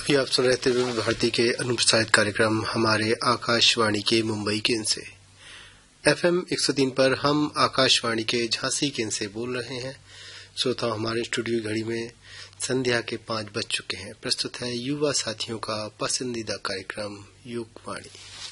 अभी आप सुन रहे थे विविध भारती के अनुप्रसारित कार्यक्रम हमारे आकाशवाणी के मुंबई केंद्र से। FM 103 पर हम आकाशवाणी के झांसी केंद्र से बोल रहे हैं। श्रोता, हमारे स्टूडियो घड़ी में संध्या के 5 बज चुके हैं। प्रस्तुत है युवा साथियों का पसंदीदा कार्यक्रम युगवाणी।